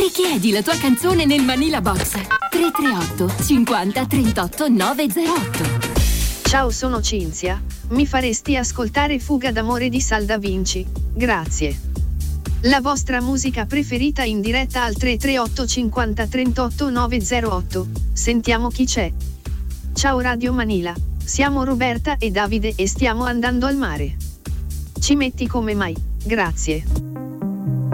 Richiedi la tua canzone nel Manila Box 338 50 38 908. Ciao, sono Cinzia. Mi faresti ascoltare Fuga d'amore di Sal Da Vinci? Grazie. La vostra musica preferita in diretta al 338 50 38 908. Sentiamo chi c'è. Ciao Radio Manila, siamo Roberta e Davide e stiamo andando al mare. Ci metti come mai? Grazie.